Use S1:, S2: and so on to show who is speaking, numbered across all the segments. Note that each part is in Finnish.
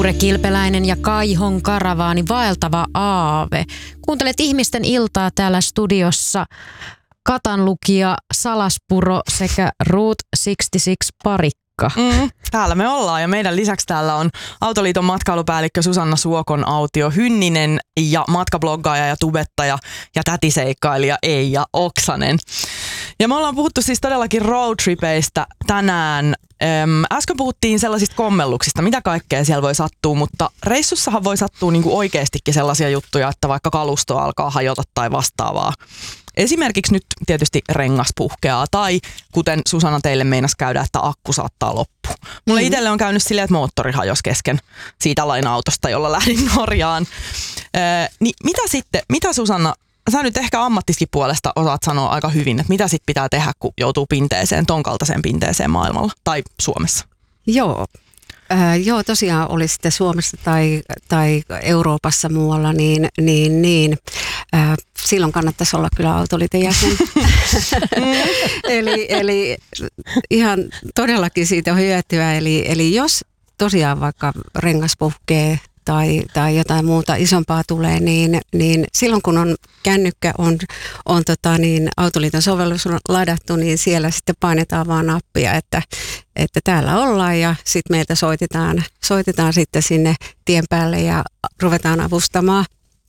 S1: Ure Kilpeläinen ja Kaihon karavaani vaeltava aave. Kuuntelet ihmisten iltaa täällä studiossa. Katanlukija Salaspuro sekä Route 66 parikka.
S2: Täällä me ollaan ja meidän lisäksi täällä on Autoliiton matkailupäällikkö Susanna Suokon-Autio-Hynninen ja matkabloggaaja ja tubettaja ja tätiseikkailija Eija Oksanen. Ja me ollaan puhuttu siis todellakin roadtripeistä tänään. Äsken puhuttiin sellaisista kommelluksista, mitä kaikkea siellä voi sattua, mutta reissussahan voi sattua niinku oikeastikin sellaisia juttuja, että vaikka kalusto alkaa hajota tai vastaavaa. Esimerkiksi nyt tietysti rengas puhkeaa tai kuten Susanna teille meinasi käydä, että akku saattaa loppua. Mulle itselle on käynyt silleen, että moottori hajosi kesken siitä laina-autosta, jolla lähdin Norjaan. Niin mitä Susanna, sä nyt ehkä ammattiskin puolesta osaat sanoa aika hyvin, että mitä sit pitää tehdä, kun joutuu pinteeseen, ton kaltaiseen pinteeseen maailmalla tai Suomessa?
S3: Joo, tosiaan oli sitten Suomessa tai Euroopassa muualla, niin silloin kannattaisi olla kyllä Autoliiton jäsen. eli ihan todellakin siitä on hyötyä. Eli jos tosiaan vaikka rengas puhkee tai jotain muuta isompaa tulee, niin silloin kun on kännykkä on Autoliiton sovellus on ladattu, niin siellä sitten painetaan vaan nappia, että täällä ollaan ja sitten meiltä soitetaan sitten sinne tien päälle ja ruvetaan avustamaan.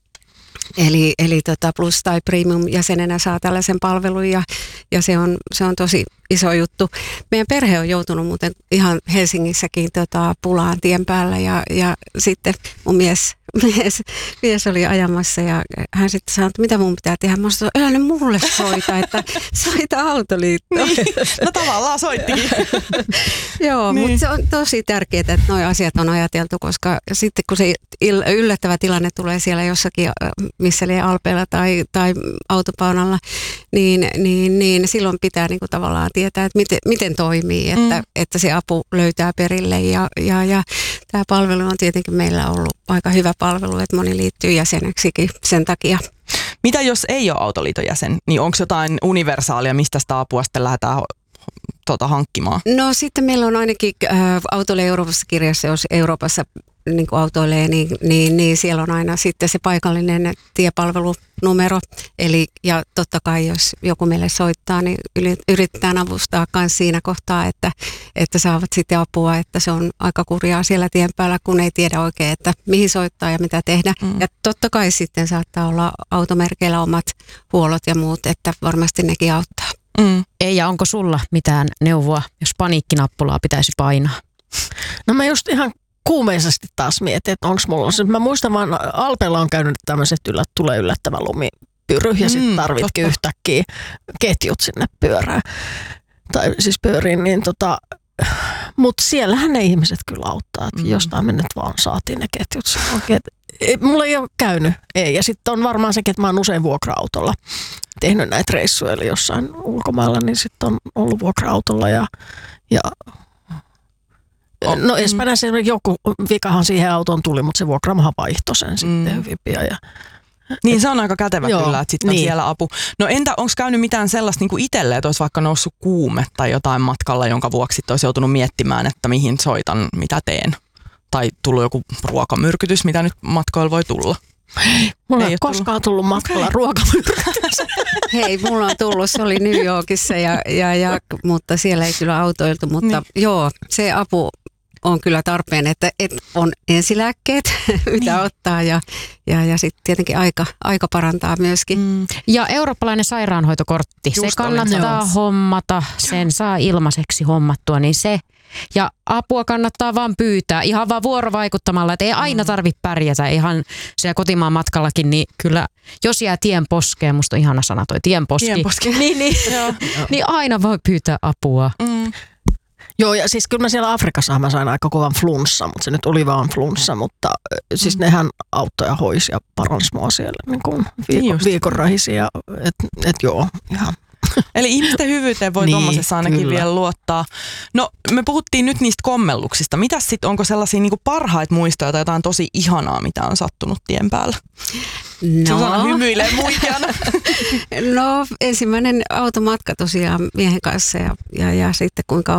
S3: Eli Plus- tai Premium-jäsenenä saa tällaisen palvelun ja se on tosi iso juttu. Meidän perhe on joutunut muuten ihan Helsingissäkin pulaan tien päällä ja sitten mun mies oli ajamassa ja hän sitten sanoi, että mitä mun pitää tehdä. Mä sanoin, älä nyt mulle soita, että soita Autoliittoon.
S2: No tavallaan soittikin.
S3: Joo, mutta se on tosi tärkeää, että nuo asiat on ajateltu, koska sitten kun se yllättävä tilanne tulee siellä jossakin, missä liian Alpeilla tai autopaunalla, niin silloin pitää niinku tavallaan tietää, että miten toimii, että se apu löytää perille. Ja tämä palvelu on tietenkin meillä ollut aika hyvä palvelu, että moni liittyy jäseneksikin sen takia.
S2: Mitä jos ei ole Autoliiton jäsen, niin onko jotain universaalia, mistä sitä apua sitten lähdetään hankkimaan?
S3: No sitten meillä on ainakin Autoille Euroopassa kirjassa, jos Euroopassa niin kuin autoilee, niin siellä on aina sitten se paikallinen tiepalvelunumero. Ja totta kai, jos joku meille soittaa, niin yritetään avustaa myös siinä kohtaa, että saavat sitten apua, että se on aika kurjaa siellä tien päällä, kun ei tiedä oikein, että mihin soittaa ja mitä tehdä. Ja totta kai sitten saattaa olla automerkeillä omat huollot ja muut, että varmasti nekin auttaa.
S1: Eija, onko sulla mitään neuvoa, jos paniikkinappulaa pitäisi painaa?
S4: No mä just ihan kuumeisesti taas mietin, että onko mulla. Mä muistan vaan, Alpeilla on käynyt tämmöiset, tulee yllättävä lumipyry ja sitten tarvitkin yhtäkkiä ketjut sinne pyöriin, niin mutta siellähän ne ihmiset kyllä auttaa, että jostain me nyt vaan saatiin ne ketjut. Mulla ei ole käynyt, ei. Ja sitten on varmaan sekin, että mä oon usein vuokra-autolla tehnyt näitä reissuja, eli jossain ulkomailla, niin sitten on ollut vuokra-autolla ja no Espanjassa joku vikahan siihen autoon tuli, mutta se vuokraamahan vaihtoi sen sitten hyvin pian.
S2: Niin se on aika kätevä kyllä, että sitten on siellä apu. No entä onko käynyt mitään sellaista niin kuin itselle, että olisi vaikka noussut kuume tai jotain matkalla, jonka vuoksi sitten olisi joutunut miettimään, että mihin soitan, mitä teen? Tai tullut joku ruokamyrkytys, mitä nyt matkoilla voi tulla?
S3: Mulla
S4: ei ole koskaan tullut matkalla ruokamyrkytys.
S3: Hei, mulla on tullut, se oli New Yorkissa, mutta siellä ei kyllä autoiltu, mutta joo, se apu on kyllä tarpeen, että on ensilääkkeet, mitä ottaa ja sitten tietenkin aika parantaa myöskin.
S1: Ja eurooppalainen sairaanhoitokortti, se kannattaa hommata, sen saa ilmaiseksi hommattua, niin se. Ja apua kannattaa vaan pyytää, ihan vaan vuorovaikuttamalla, että ei aina tarvitse pärjätä, ihan siellä kotimaan matkallakin, niin kyllä, jos jää tien poskeen, musta on ihana sana toi tienposki. Niin aina voi pyytää apua.
S4: Joo, ja siis kyllä mä siellä Afrikassa mä sain aika kovan flunssa, mutta se nyt oli vaan flunssa, mutta siis nehän auttoi ja hoisi ja paransi mua siellä niin kuin viikon rahisia, että joo, ihan.
S2: Eli ihmisten hyvyyteen voi tuommoisessa ainakin vielä luottaa. No me puhuttiin nyt niistä kommelluksista. Mitäs sitten, onko sellaisia niinku parhaita muistoja tai jotain tosi ihanaa, mitä on sattunut tien päällä?
S3: No.
S2: Susanna hymyilee muikana.
S3: No ensimmäinen automatka tosiaan miehen kanssa ja sitten kuinka